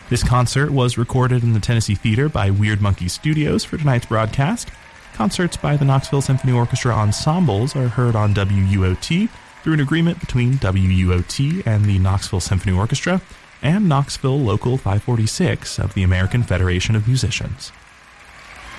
This concert was recorded in the Tennessee Theater by Weird Monkey Studios for tonight's broadcast. Concerts by the Knoxville Symphony Orchestra ensembles are heard on WUOT through an agreement between WUOT and the Knoxville Symphony Orchestra and Knoxville Local 546 of the American Federation of Musicians.